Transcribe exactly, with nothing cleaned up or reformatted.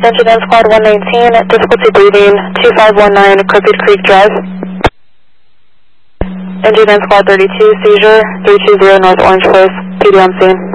Engine N Squad one nineteen, difficulty breathing, two five one nine Crooked Creek Drive. Engine N Squad thirty-two, seizure, three two zero North Orange Place, P D on scene.